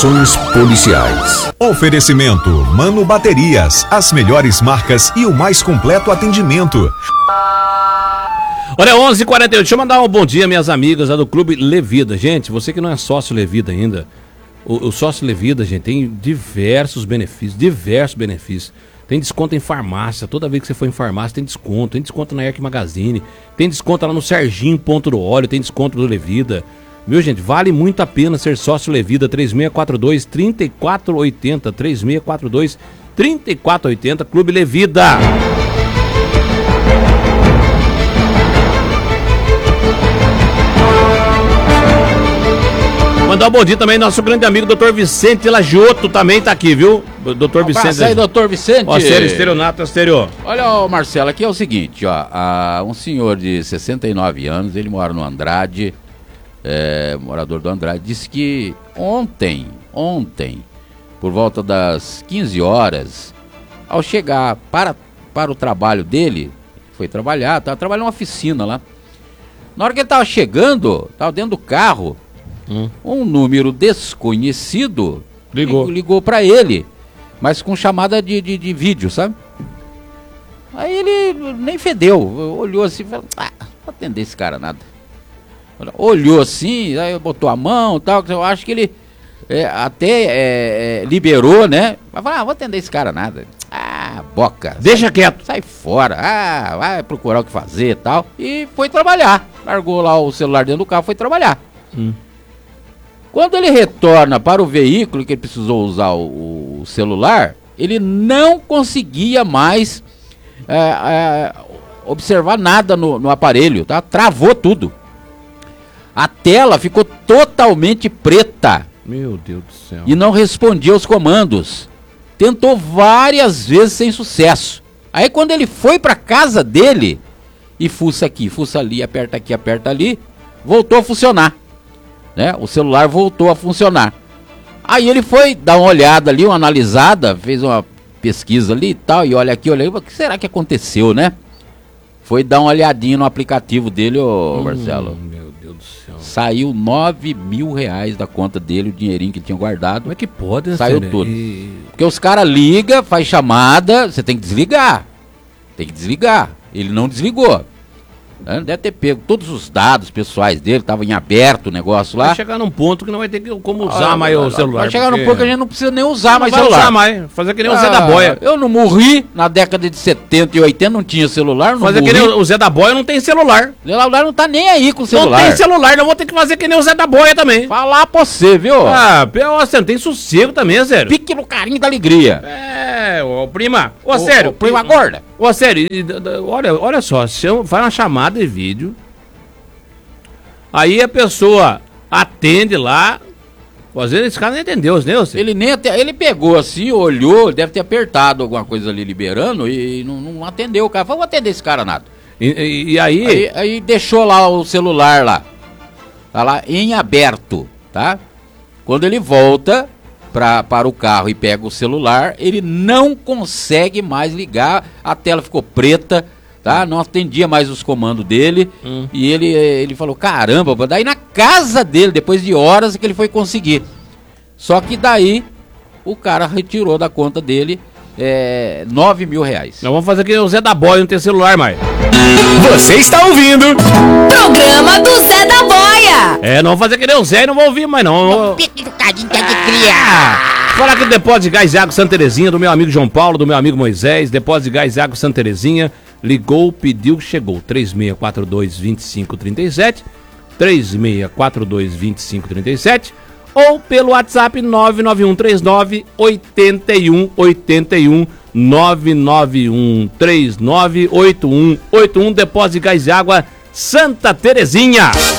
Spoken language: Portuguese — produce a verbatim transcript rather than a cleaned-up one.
Informações policiais. Oferecimento Mano Baterias, as melhores marcas e o mais completo atendimento. Olha, onze e quarenta e oito, deixa eu mandar um bom dia, minhas amigas lá do Clube Levida. Gente, você que não é sócio Levida ainda, o, o sócio Levida, gente, tem diversos benefícios, diversos benefícios. Tem desconto em farmácia, toda vez que você for em farmácia tem desconto. Tem desconto na Erc Magazine, tem desconto lá no Serginho Ponto do Óleo, tem desconto do Levida. Viu, gente? Vale muito a pena ser sócio Levida. Três seis quatro dois, três quatro oito zero, três seis quatro dois, três quatro oito zero, Clube Levida. Mandar um bom dia também, nosso grande amigo doutor Vicente Lagioto também tá aqui, viu? doutor Vicente. Passa aí, doutor Vicente. Ó, sério, estereonato, exterior. Olha, ó, Marcelo, aqui é o seguinte, ó, a, um senhor de sessenta e nove anos, ele mora no Andrade, é, morador do Andrade, disse que ontem, ontem, por volta das quinze horas, ao chegar para, para o trabalho dele, foi trabalhar, estava trabalhando numa oficina lá, na hora que ele estava chegando, estava dentro do carro, Hum. um número desconhecido ligou, ligou para ele, mas com chamada de, de, de vídeo, sabe? Aí ele nem fedeu, olhou assim e falou, ah, não vou atender esse cara nada. Olhou assim, aí botou a mão e tal, eu acho que ele é, até é, é, liberou, né? Mas falou, ah, vou atender esse cara nada. Ah, boca. Deixa sai, quieto. Sai fora, ah, vai procurar o que fazer e tal. E foi trabalhar, largou lá o celular dentro do carro, foi trabalhar. Hum. Quando ele retorna para o veículo, que ele precisou usar o, o celular, ele não conseguia mais é, é, observar nada no, no aparelho, tá? Travou tudo. A tela ficou totalmente preta. Meu Deus do céu. E não respondia aos comandos. Tentou várias vezes sem sucesso. Aí quando ele foi para casa dele, e fuça aqui, fuça ali, aperta aqui, aperta ali, voltou a funcionar. Né? O celular voltou a funcionar. Aí ele foi dar uma olhada ali, uma analisada, fez uma pesquisa ali e tal, e olha aqui, olha aí, o que será que aconteceu, né? Foi dar uma olhadinha no aplicativo dele, ô hum, Marcelo. Meu Deus do céu. Saiu nove mil reais da conta dele, o dinheirinho que ele tinha guardado. Como é que pode? Saiu sério? tudo. E... Porque os caras ligam, faz chamada, você tem que desligar. Tem que desligar. Ele não desligou. Deve ter pego todos os dados pessoais dele, tava em aberto o negócio lá. Vai chegar num ponto que não vai ter que, como usar ah, mais o celular. Vai chegar porque... num ponto que a gente não precisa nem usar não mais vai celular. Usar mais, fazer que nem ah, o Zé da Boia. Eu não morri na década de setenta e oitenta, não tinha celular, não fazer morri. que nem o Zé da Boia não tem celular. O celular não tá nem aí com o celular. Não tem celular, não vou ter que fazer que nem o Zé da Boia também. Falar pra você, viu? Ah, você não tem sossego também, sério. Pique no carinho da alegria. É, ô prima. Ô, sério. Ô, prima gorda. Ô, sério, olha, olha só, se eu faz uma chamada de vídeo, aí a pessoa atende lá, às vezes esse cara não entendeu, entendeu? Ele nem até, ele pegou assim, olhou, deve ter apertado alguma coisa ali liberando e não, não atendeu o cara. Falou, vou atender esse cara nada. E, e, e aí... aí... Aí deixou lá o celular lá, tá lá em aberto, tá? Quando ele volta pra, para o carro e pega o celular, ele não consegue mais ligar, a tela ficou preta, tá? Não atendia mais os comandos dele. Hum. E ele, ele falou, caramba, daí na casa dele, depois de horas que ele foi conseguir. Só que daí o cara retirou da conta dele é, nove mil reais. Nós vamos fazer que o Zé da Boia não tem celular mais. Você está ouvindo Programa do Zé da Boia. É, não vamos fazer que nem o Zé e não vou ouvir mais não. Pique do cadinho que é de cria. Falar aqui do depósito de gás e água Santa Terezinha, do meu amigo João Paulo, do meu amigo Moisés. Depósito de gás e água Santa Terezinha. Ligou, pediu, chegou. três seis quatro dois, dois cinco três sete. três seis quatro dois, dois cinco três sete. Ou pelo WhatsApp nove nove um três nove, oito um oito um. nove nove um três nove, oito um oito um. Depósito de gás e água Santa Terezinha.